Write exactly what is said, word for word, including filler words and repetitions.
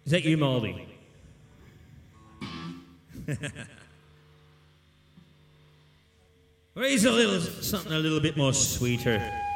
Is that you, Moldy? Raise a little something a little bit more sweeter.